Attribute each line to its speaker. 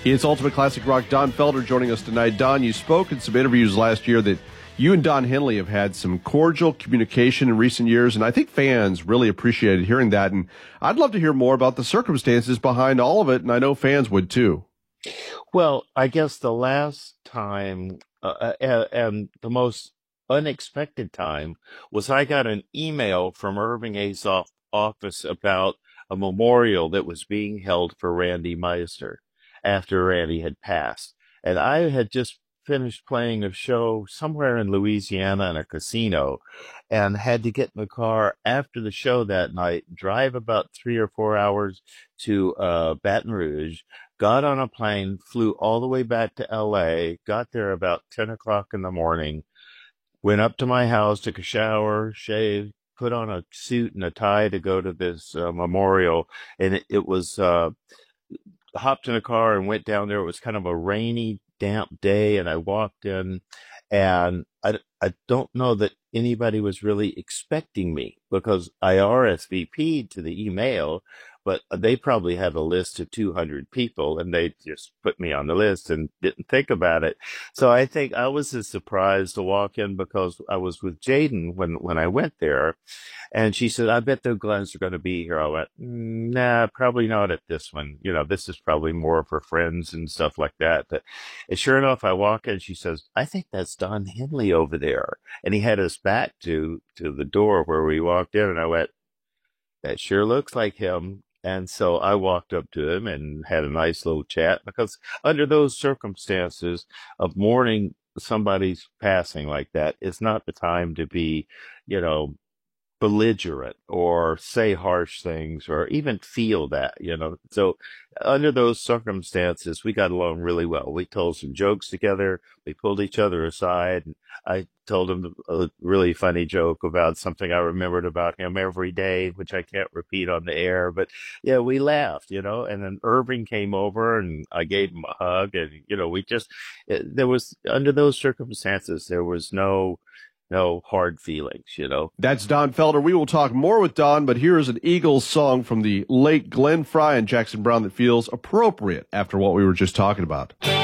Speaker 1: It's Ultimate Classic Rock Don Felder joining us tonight. Don, you spoke in some interviews last year that you and Don Henley have had some cordial communication in recent years, and I think fans really appreciated hearing that. And I'd love to hear more about the circumstances behind all of it, and I know fans would too.
Speaker 2: Well, I guess the last time and the most unexpected time was I got an email from Irving Azoff's office about a memorial that was being held for Randy Meisner after Randy had passed. And I had just finished playing a show somewhere in Louisiana in a casino and had to get in the car after the show that night, drive about 3 or 4 hours to Baton Rouge, got on a plane, flew all the way back to LA, got there about 10 o'clock in the morning, went up to my house, took a shower, shaved, put on a suit and a tie to go to this memorial. And it was hopped in a car and went down there. It was kind of a rainy, damp day, and I walked in, and I don't know that anybody was really expecting me because I RSVP'd to the email, but they probably had a list of 200 people, and they just put me on the list and didn't think about it. So I think I was as surprised to walk in because I was with Jaden when I went there, and she said, "I bet the Glens are going to be here." I went, "Nah, probably not at this one. You know, this is probably more for friends and stuff like that." But sure enough, I walk in, she says, "I think that's Don Henley over there." And he had us back to the door where we walked in, and I went, "That sure looks like him." And so I walked up to him and had a nice little chat because under those circumstances of mourning somebody's passing like that, it's not the time to be, you know, belligerent or say harsh things or even feel that, you know. So under those circumstances, we got along really well. We told some jokes together. We pulled each other aside. And I told him a really funny joke about something I remembered about him every day, which I can't repeat on the air. But yeah, we laughed, you know, and then Irving came over and I gave him a hug. And, you know, there was, under those circumstances, there was no hard feelings, you know.
Speaker 1: That's Don Felder. We will talk more with Don, but here is an Eagles song from the late Glenn Frey and Jackson Browne that feels appropriate after what we were just talking about.